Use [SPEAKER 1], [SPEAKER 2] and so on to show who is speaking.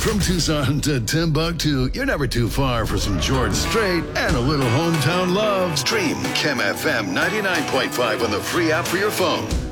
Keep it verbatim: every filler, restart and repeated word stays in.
[SPEAKER 1] From Tucson to Timbuktu, you're never too far for some George Strait and a little hometown love. Stream Kem F M ninety-nine point five on the free app for your phone.